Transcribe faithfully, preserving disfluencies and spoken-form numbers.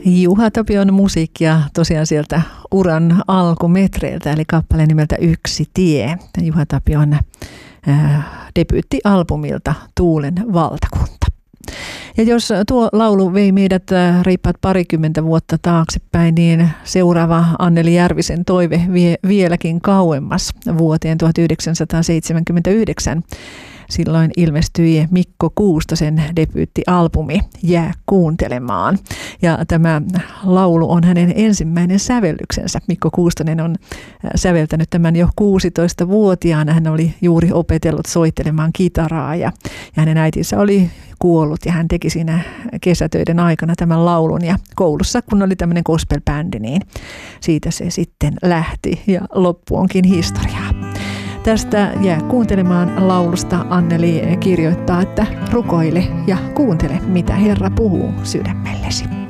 Juha Tapion musiikkia tosiaan sieltä uran alkumetreiltä, eli kappale nimeltä Yksi tie. Juha Tapion äh, debyyttialbumilta Tuulen valtakunta. Ja jos tuo laulu vei meidät reippaat parikymmentä vuotta taaksepäin, niin seuraava Anneli Järvisen toive vie vieläkin kauemmas vuoteen tuhatyhdeksänsataaseitsemänkymmentäyhdeksän. Silloin ilmestyi Mikko Kuustosen debyyttialbumi Jää kuuntelemaan. Ja tämä laulu on hänen ensimmäinen sävellyksensä. Mikko Kuustonen on säveltänyt tämän jo kuusitoistavuotiaana. Hän oli juuri opetellut soittelemaan kitaraa ja, ja hänen äitinsä oli kuollut ja hän teki siinä kesätöiden aikana tämän laulun. Ja koulussa, kun oli tämmöinen gospel-bändi, niin siitä se sitten lähti ja loppu onkin historiaa. Tästä Jää kuuntelemaan laulusta Anneli kirjoittaa, että rukoile ja kuuntele, mitä Herra puhuu sydämellesi.